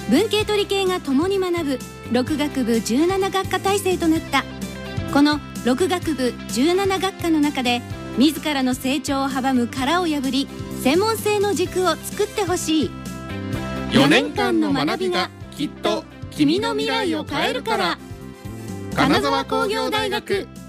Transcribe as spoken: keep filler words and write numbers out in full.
文系と理系が共に学ぶろく学部じゅうなな学科体制となった。このろく学部じゅうなな学科の中で自らの成長を阻む殻を破り、専門性の軸を作ってほしい。 よねんかんの学びがきっと君の未来を変えるから。金沢工業大学